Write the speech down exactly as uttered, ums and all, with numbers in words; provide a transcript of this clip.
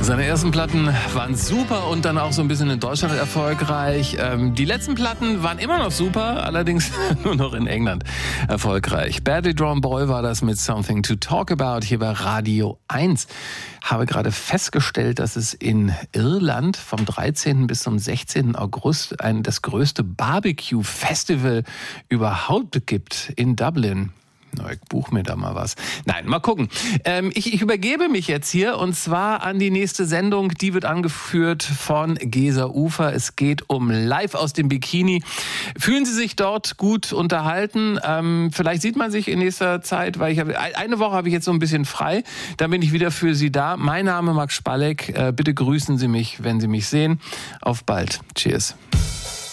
Seine ersten Platten waren super und dann auch so ein bisschen in Deutschland erfolgreich. Ähm, die letzten Platten waren immer noch super, allerdings nur noch in England erfolgreich. Badly Drawn Boy war das mit Something to Talk About hier bei Radio eins. Habe gerade festgestellt, dass es in Irland vom dreizehnten bis zum sechzehnten August ein, das größte Barbecue-Festival überhaupt gibt in Dublin. Na, ich buche mir da mal was. Nein, mal gucken. Ähm, ich, ich übergebe mich jetzt hier und zwar an die nächste Sendung. Die wird angeführt von Gesa Ufer. Es geht um Live aus dem Bikini. Fühlen Sie sich dort gut unterhalten? Ähm, vielleicht sieht man sich in nächster Zeit, weil ich habe eine Woche habe ich jetzt so ein bisschen frei. Dann bin ich wieder für Sie da. Mein Name Max Spalleck. Äh, bitte grüßen Sie mich, wenn Sie mich sehen. Auf bald. Cheers.